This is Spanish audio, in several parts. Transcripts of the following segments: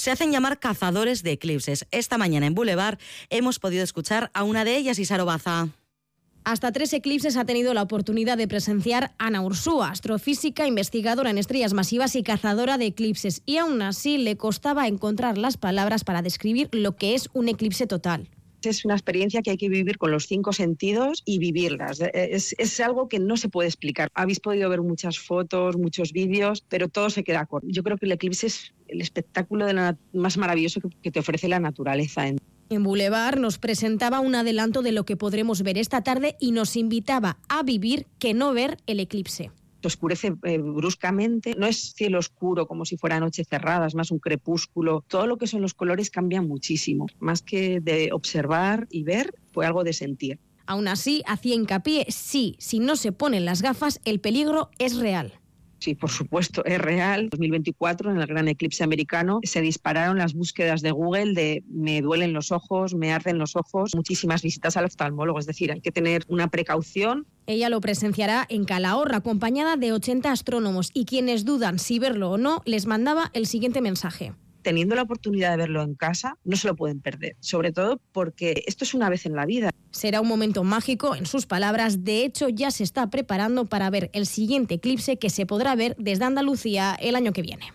Se hacen llamar cazadores de eclipses. Esta mañana en Boulevard hemos podido escuchar a una de ellas, Isaro Baza. Hasta 3 eclipses ha tenido la oportunidad de presenciar Ana Ursúa, astrofísica, investigadora en estrellas masivas y cazadora de eclipses. Y aún así le costaba encontrar las palabras para describir lo que es un eclipse total. Es una experiencia que hay que vivir con los 5 sentidos y vivirlas. Es algo que no se puede explicar. Habéis podido ver muchas fotos, muchos vídeos, pero todo se queda corto. Yo creo que el eclipse es el espectáculo más maravilloso que te ofrece la naturaleza. En Boulevard nos presentaba un adelanto de lo que podremos ver esta tarde y nos invitaba a vivir que no ver el eclipse. Se oscurece bruscamente, no es cielo oscuro como si fuera noche cerrada, es más un crepúsculo. Todo lo que son los colores cambia muchísimo. Más que de observar y ver, fue algo de sentir. Aún así, hacía hincapié, si no se ponen las gafas, el peligro es real. Sí, por supuesto, es real. En 2024, en el gran eclipse americano, se dispararon las búsquedas de Google de me duelen los ojos, me arden los ojos, muchísimas visitas al oftalmólogo, es decir, hay que tener una precaución. Ella lo presenciará en Calahorra, acompañada de 80 astrónomos, y quienes dudan si verlo o no, les mandaba el siguiente mensaje. Teniendo la oportunidad de verlo en casa, no se lo pueden perder, sobre todo porque esto es una vez en la vida. Será un momento mágico, en sus palabras. De hecho, ya se está preparando para ver el siguiente eclipse que se podrá ver desde Andalucía el año que viene.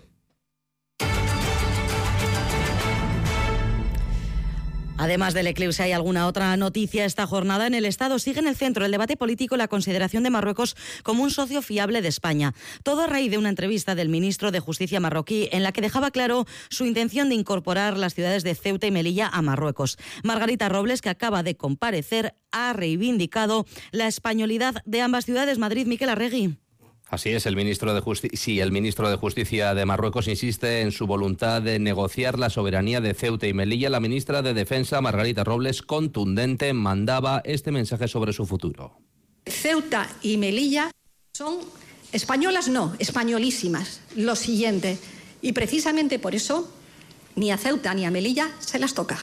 Además del eclipse, ¿hay alguna otra noticia esta jornada? En el Estado sigue en el centro del debate político la consideración de Marruecos como un socio fiable de España. Todo a raíz de una entrevista del ministro de Justicia marroquí en la que dejaba claro su intención de incorporar las ciudades de Ceuta y Melilla a Marruecos. Margarita Robles, que acaba de comparecer, ha reivindicado la españolidad de ambas ciudades. Madrid, Miquel Arregui. Así es, el ministro de Justicia de Marruecos insiste en su voluntad de negociar la soberanía de Ceuta y Melilla. La ministra de Defensa, Margarita Robles, contundente, mandaba este mensaje sobre su futuro. Ceuta y Melilla son españolas, no, españolísimas. Lo siguiente, y precisamente por eso ni a Ceuta ni a Melilla se las toca.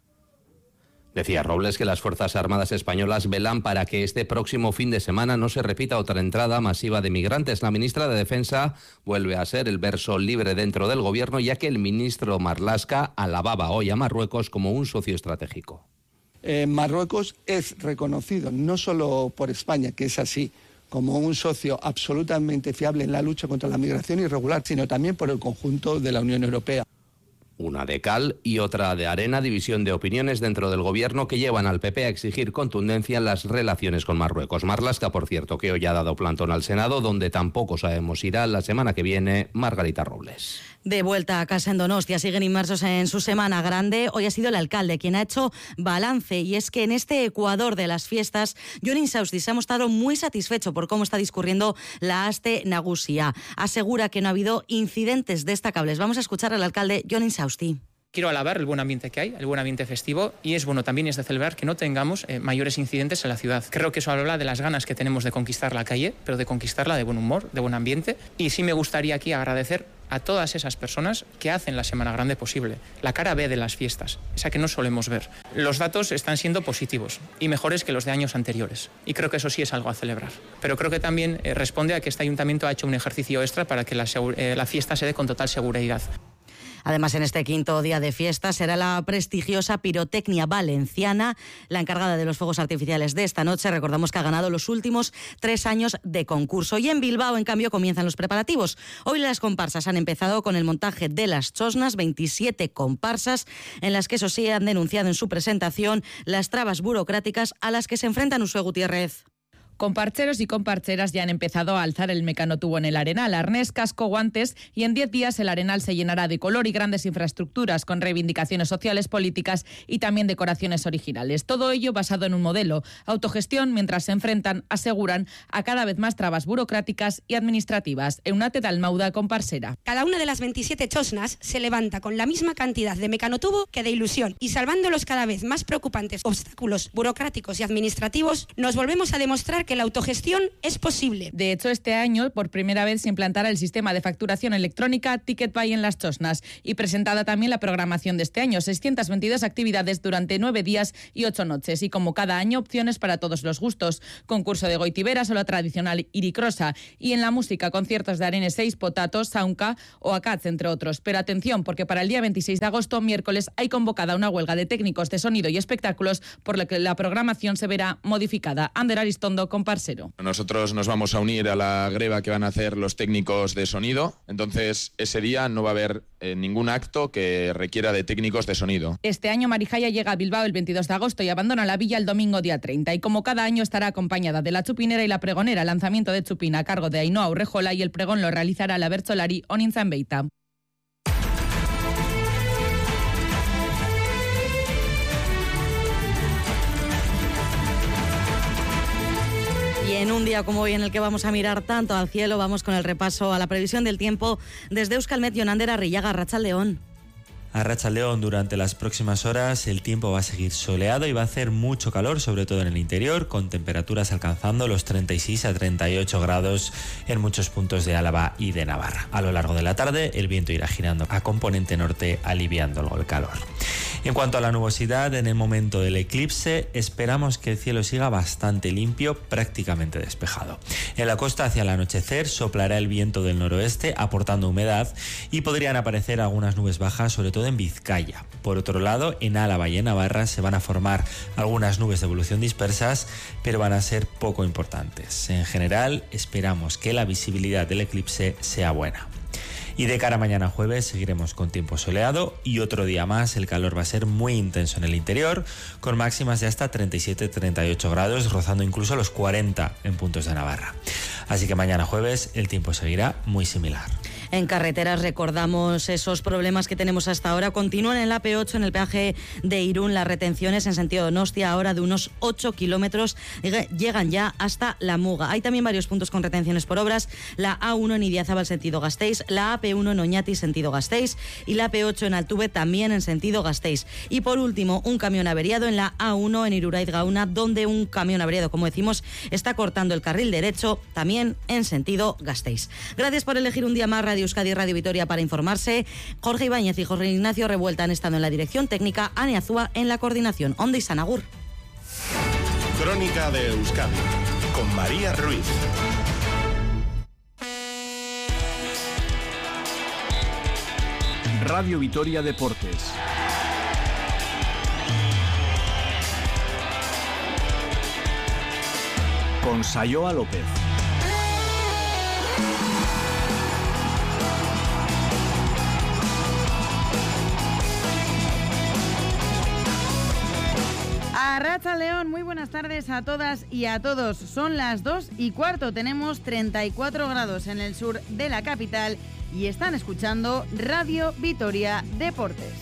Decía Robles que las Fuerzas Armadas españolas velan para que este próximo fin de semana no se repita otra entrada masiva de migrantes. La ministra de Defensa vuelve a ser el verso libre dentro del gobierno, ya que el ministro Marlaska alababa hoy a Marruecos como un socio estratégico. Marruecos es reconocido no solo por España, que es así, como un socio absolutamente fiable en la lucha contra la migración irregular, sino también por el conjunto de la Unión Europea. Una de cal y otra de arena, división de opiniones dentro del gobierno que llevan al PP a exigir contundencia en las relaciones con Marruecos. Marlaska, por cierto, que hoy ha dado plantón al Senado, donde tampoco sabemos irá la semana que viene Margarita Robles. De vuelta a casa en Donostia, siguen inmersos en su semana grande. Hoy ha sido el alcalde quien ha hecho balance, y es que en este Ecuador de las fiestas, Jon Insausti se ha mostrado muy satisfecho por cómo está discurriendo la Aste Nagusia. Asegura que no ha habido incidentes destacables. Vamos a escuchar al alcalde Jon Insausti. Quiero alabar el buen ambiente que hay, el buen ambiente festivo, y es bueno también de celebrar que no tengamos mayores incidentes en la ciudad. Creo que eso habla de las ganas que tenemos de conquistar la calle, pero de conquistarla de buen humor, de buen ambiente. Y sí me gustaría aquí agradecer a todas esas personas que hacen la Semana Grande posible, la cara B de las fiestas, esa que no solemos ver. Los datos están siendo positivos y mejores que los de años anteriores, y creo que eso sí es algo a celebrar. Pero creo que también responde a que este ayuntamiento ha hecho un ejercicio extra para que la fiesta se dé con total seguridad. Además, en este quinto día de fiesta será la prestigiosa Pirotecnia Valenciana la encargada de los fuegos artificiales de esta noche. Recordamos que ha ganado los últimos 3 años de concurso. Y en Bilbao, en cambio, comienzan los preparativos. Hoy las comparsas han empezado con el montaje de las chosnas, 27 comparsas, en las que, eso sí, han denunciado en su presentación las trabas burocráticas a las que se enfrentan. Usué Gutiérrez. Comparcheros y comparcheras ya han empezado a alzar el mecanotubo en el Arenal, arnés, casco, guantes, y en 10 días el Arenal se llenará de color y grandes infraestructuras con reivindicaciones sociales, políticas y también decoraciones originales. Todo ello basado en un modelo, autogestión, mientras se enfrentan, aseguran, a cada vez más trabas burocráticas y administrativas. Eunate Dalmauda, comparsera. Cada una de las 27 chosnas se levanta con la misma cantidad de mecanotubo que de ilusión, y salvando los cada vez más preocupantes obstáculos burocráticos y administrativos, nos volvemos a demostrar que que la autogestión es posible. De hecho, este año, por primera vez, se implantará el sistema de facturación electrónica TicketBuy en las Chosnas y presentada también la programación de este año, 622 actividades durante 9 días y 8 noches, y como cada año, opciones para todos los gustos. Concurso de goitiberas o la tradicional iricrosa, y en la música, conciertos de Arenes 6, Potato, Saunca o Acats, entre otros. Pero atención, porque para el día 26 de agosto, miércoles, hay convocada una huelga de técnicos de sonido y espectáculos, por lo que la programación se verá modificada. Ander Aristondo, con Parsero. Nosotros nos vamos a unir a la greva que van a hacer los técnicos de sonido, entonces ese día no va a haber ningún acto que requiera de técnicos de sonido. Este año Marijaya llega a Bilbao el 22 de agosto y abandona la villa el domingo día 30, y como cada año estará acompañada de la chupinera y la pregonera. Lanzamiento de chupina a cargo de Ainhoa Urrejola, y el pregón lo realizará la bertsolari Onintzan Beita. Y en un día como hoy, en el que vamos a mirar tanto al cielo, vamos con el repaso a la previsión del tiempo desde Euskalmet. Yonander Arrillaga, Arratsaldeon. Arratsaldeon, durante las próximas horas el tiempo va a seguir soleado y va a hacer mucho calor, sobre todo en el interior, con temperaturas alcanzando los 36 a 38 grados en muchos puntos de Álava y de Navarra. A lo largo de la tarde el viento irá girando a componente norte, aliviando el calor. En cuanto a la nubosidad, en el momento del eclipse esperamos que el cielo siga bastante limpio, prácticamente despejado. En la costa, hacia el anochecer, soplará el viento del noroeste aportando humedad y podrían aparecer algunas nubes bajas, sobre todo en Vizcaya. Por otro lado, en Álava y en Navarra se van a formar algunas nubes de evolución dispersas, pero van a ser poco importantes. En general, esperamos que la visibilidad del eclipse sea buena. Y de cara a mañana jueves seguiremos con tiempo soleado, y otro día más el calor va a ser muy intenso en el interior, con máximas de hasta 37-38 grados, rozando incluso los 40 en puntos de Navarra. Así que mañana jueves el tiempo seguirá muy similar. En carreteras recordamos esos problemas que tenemos hasta ahora. Continúan en la AP8, en el peaje de Irún, las retenciones en sentido Donostia, ahora de unos 8 kilómetros, llegan ya hasta la Muga. Hay también varios puntos con retenciones por obras: la A1 en Idiazábal sentido Gasteiz, la AP1 en Oñati sentido Gasteiz y la AP8 en Altuve también en sentido Gasteiz. Y por último, un camión averiado en la A1 en Iruraiz Gauna, donde un camión averiado, como decimos, está cortando el carril derecho también en sentido Gasteiz. Gracias por elegir un día más Radio Euskadi, Radio Vitoria, para informarse. Jorge Ibáñez y Jorge Ignacio Revuelta han estado en la dirección técnica, Ane Azúa en la coordinación. Onde y Sanagur. Crónica de Euskadi con María Ruiz. Radio Vitoria Deportes. Con Sayoa López. Arratsaldeon, muy buenas tardes a todas y a todos. Son las 2:15, tenemos 34 grados en el sur de la capital y están escuchando Radio Vitoria Deportes.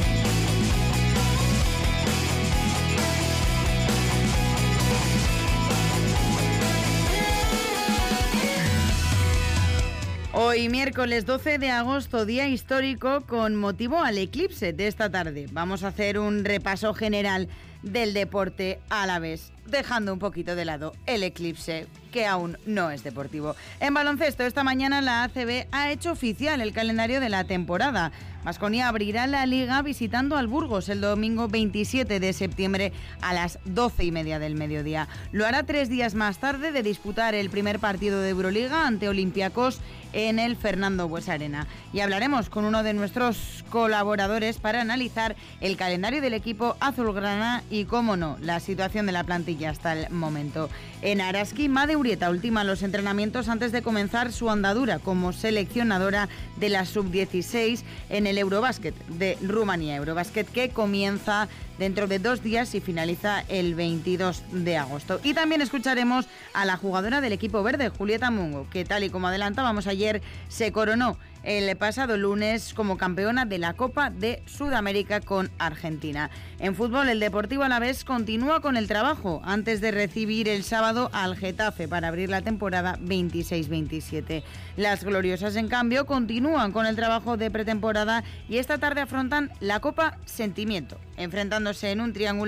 Hoy miércoles 12 de agosto, día histórico con motivo al eclipse de esta tarde. Vamos a hacer un repaso general del deporte alavés, dejando un poquito de lado el eclipse, que aún no es deportivo. En baloncesto, esta mañana la ACB ha hecho oficial el calendario de la temporada. Baskonia abrirá la liga visitando al Burgos el domingo 27 de septiembre a las 12:30 del mediodía. Lo hará 3 días más tarde de disputar el primer partido de Euroliga ante Olympiacos en el Fernando Buesa-Arena. Y hablaremos con uno de nuestros colaboradores para analizar el calendario del equipo azulgrana y, cómo no, la situación de la plantilla hasta el momento. En Araski, Made Urieta ultima los entrenamientos antes de comenzar su andadura como seleccionadora de la sub-16 en el Eurobásquet de Rumanía. Eurobásquet que comienza dentro de 2 días y finaliza el 22 de agosto. Y también escucharemos a la jugadora del equipo verde, Julieta Mungo, que, tal y como adelantábamos ayer, se coronó el pasado lunes como campeona de la Copa de Sudamérica con Argentina. En fútbol, el Deportivo Alavés continúa con el trabajo antes de recibir el sábado al Getafe para abrir la temporada 26-27. Las gloriosas, en cambio, continúan con el trabajo de pretemporada y esta tarde afrontan la Copa Sentimiento, enfrentándose en un triangular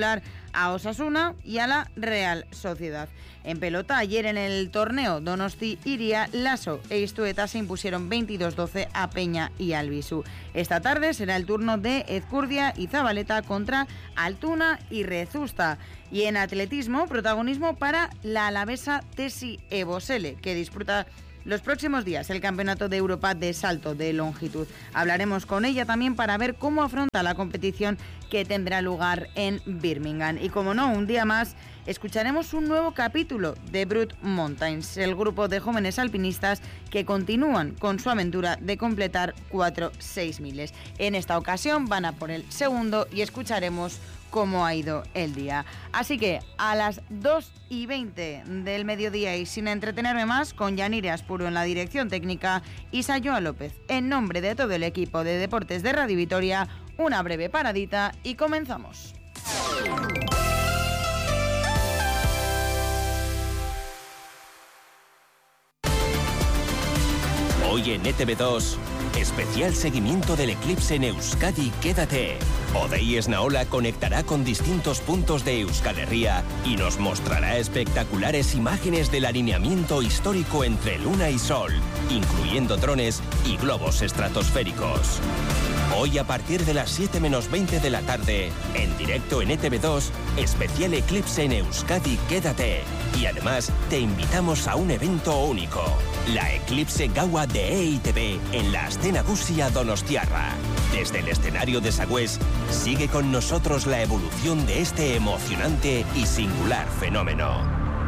a Osasuna y a la Real Sociedad. En pelota, ayer en el torneo Donosti Iria, Lasso e Iztueta se impusieron 22-12 a Peña y Albisu. Esta tarde será el turno de Ezcurdia y Zabaleta contra Altuna y Rezusta. Y en atletismo, protagonismo para la alavesa Tesi Ebosele, que disputa los próximos días el Campeonato de Europa de Salto de Longitud. Hablaremos con ella también para ver cómo afronta la competición que tendrá lugar en Birmingham. Y como no, un día más escucharemos un nuevo capítulo de Brut Mountains, el grupo de jóvenes alpinistas que continúan con su aventura de completar 4 6000. En esta ocasión van a por el segundo y escucharemos cómo ha ido el día. Así que a las 2:20 del mediodía y sin entretenerme más, con Yanire Aspuro en la dirección técnica y Sayoa López en nombre de todo el equipo de Deportes de Radio Vitoria, una breve paradita y comenzamos. Hoy en ETV2, especial seguimiento del eclipse en Euskadi, quédate. Odei Esnaola conectará con distintos puntos de Euskal Herria y nos mostrará espectaculares imágenes del alineamiento histórico entre Luna y Sol, incluyendo drones y globos estratosféricos. Hoy a partir de las 7 menos 20 de la tarde, en directo en ETV2, especial eclipse en Euskadi, quédate. Y además te invitamos a un evento único, la Eclipse Gaua de EITB en la Aste Nagusia Donostiarra. Desde el escenario de Sagüés, sigue con nosotros la evolución de este emocionante y singular fenómeno.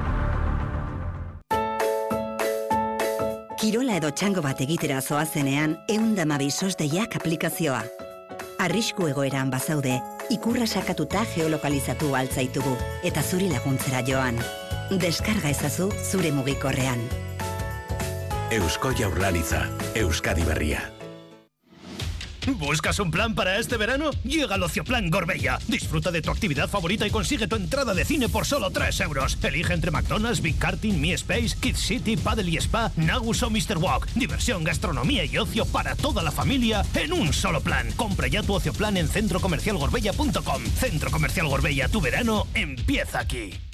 Kirola edo txango bat egitera zoazenean, 112 SOS-deiak aplikazioa. Arrisku egoeran bazaude, ikurra sakatuta geolokalizatu altzaitugu, eta zuri laguntzera joan. Deskarga ezazu zure mugikorrean. Eusko Jaurlaritza, Euskadi Berria. ¿Buscas un plan para este verano? Llega al Ocioplan Gorbella. Disfruta de tu actividad favorita y consigue tu entrada de cine por solo 3 euros. Elige entre McDonald's, Big Karting, Mi Space, Kids City, Paddle y Spa, Nagus o Mr. Walk. Diversión, gastronomía y ocio para toda la familia en un solo plan. Compra ya tu Ocioplan en centrocomercialgorbella.com. Centro Comercial Gorbella, tu verano empieza aquí.